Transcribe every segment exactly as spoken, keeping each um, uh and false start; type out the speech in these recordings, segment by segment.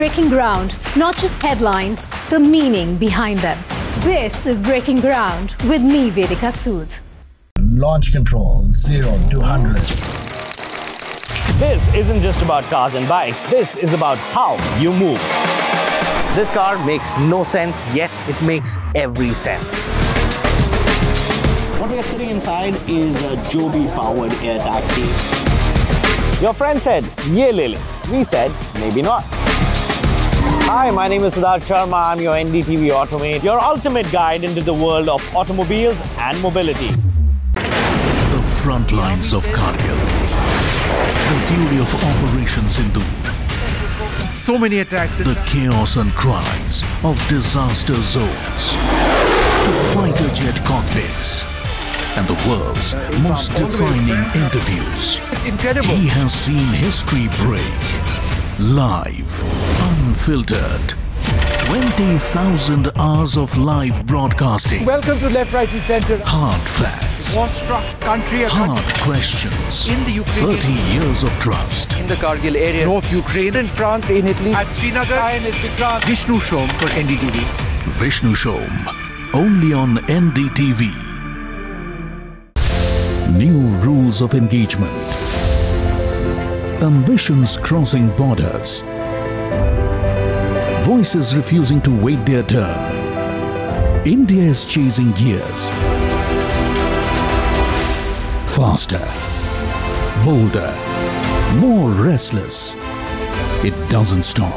Breaking ground, not just headlines, the meaning behind them. This is Breaking Ground with me, Vedika Sood. Launch control, zero to one hundred. This isn't just about cars and bikes. This is about how you move. This car makes no sense, yet it makes every sense. What we are sitting inside is a Joby-powered air taxi. Your friend said, "Ye le le." We said, maybe not. Hi, my name is Siddharth Sharma. I'm your N D T V Automate, your ultimate guide into the world of automobiles and mobility. The front lines of Kargil. The fury of Operation Sindhu. So many attacks. The chaos and cries of disaster zones. To fighter jet cockpits. And the world's most defining interviews. It's incredible. He has seen history break. Live, unfiltered. twenty thousand hours of live broadcasting. Welcome to Left, Right and Center. Hard facts. War-struck country. Hard questions. In the Ukraine. thirty years of trust. In the Kargil area. North Ukraine. In France, in Italy. At Srinagar. Vishnu Shom for N D T V. Vishnu Shom. Only on N D T V. New rules of engagement. Ambitions crossing borders. Voices refusing to wait their turn. India is chasing gears. Faster. Bolder. More restless. It doesn't stop.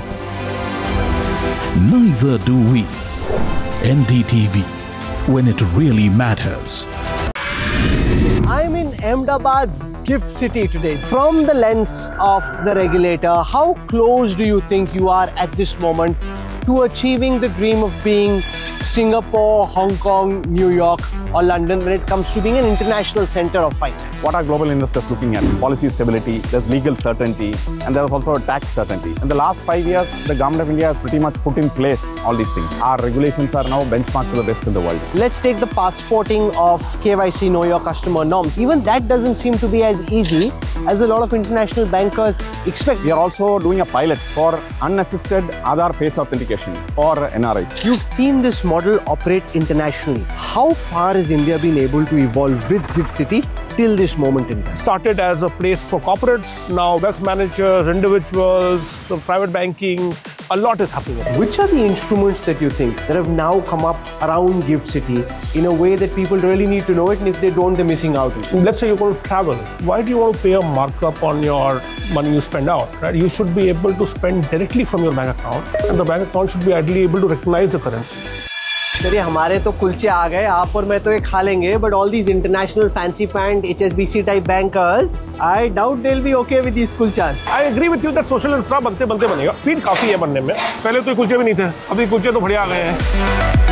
Neither do we. N D T V, when it really matters. I'm in Ahmedabad's Gift City today. From the lens of the regulator, how close do you think you are at this moment to achieving the dream of being Singapore, Hong Kong, New York or London when it comes to being an international center of finance? What are global investors looking at? Policy stability, there's legal certainty, and there's also a tax certainty. In the last five years, the government of India has pretty much put in place all these things. Our regulations are now benchmarked to the best in the world. Let's take the passporting of K Y C, know your customer norms. Even that doesn't seem to be as easy as a lot of international bankers expect. We are also doing a pilot for unassisted Aadhaar face authentication for N R Is. You've seen this model operate internationally. How far has India been able to evolve with Gift City till this moment in time? Started as a place for corporates, now wealth managers, individuals, private banking, a lot is happening. Which are the instruments that you think that have now come up around Gift City in a way that people really need to know it, and if they don't, they're missing out? Let's say you're going to travel. Why do you want to pay a markup on your money you spend out? Right? You should be able to spend directly from your bank account, and the bank account should be ideally able to recognize the currency. चलिए हमारे तो कुलचे आ गए, आप और मैं तो ये खा लेंगे, but all these international fancy pant H S B C type bankers, I doubt they'll be okay with these kulchas. I agree with you that social infra बनते बनते बनेगा. Speed काफी है बनने में. पहले तो ये कुलचे भी नहीं थे, अभी कुलचे तो बढ़िया आ गए हैं.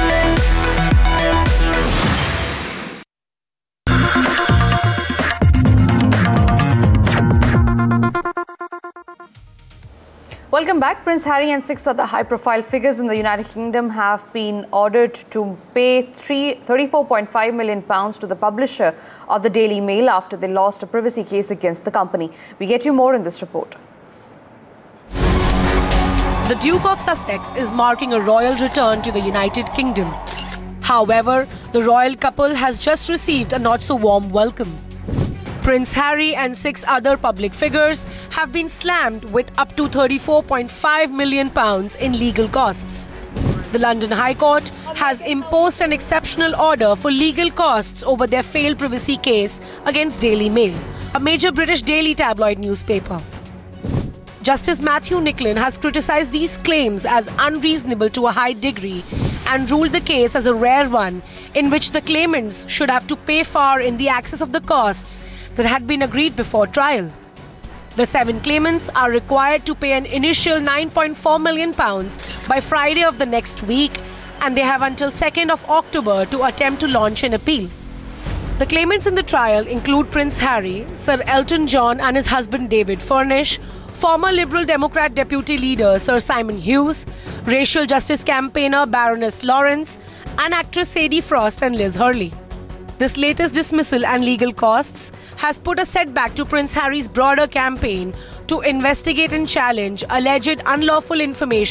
Welcome back. Prince Harry and six other high-profile figures in the United Kingdom have been ordered to pay thirty-four point five million pounds to the publisher of the Daily Mail after they lost a privacy case against the company. We get you more in this report. The Duke of Sussex is marking a royal return to the United Kingdom. However, the royal couple has just received a not-so-warm welcome. Prince Harry and six other public figures have been slammed with up to thirty-four point five million pounds in legal costs. The London High Court has imposed an exceptional order for legal costs over their failed privacy case against Daily Mail, a major British daily tabloid newspaper. Justice Matthew Nicklin has criticised these claims as unreasonable to a high degree and ruled the case as a rare one in which the claimants should have to pay far in the excess of the costs that had been agreed before trial. The seven claimants are required to pay an initial nine point four million pounds by Friday of the next week, and they have until second of October to attempt to launch an appeal. The claimants in the trial include Prince Harry, Sir Elton John and his husband David Furnish, former Liberal Democrat Deputy Leader Sir Simon Hughes, racial justice campaigner Baroness Lawrence, and actress Sadie Frost and Liz Hurley. This latest dismissal and legal costs has put a setback to Prince Harry's broader campaign to investigate and challenge alleged unlawful information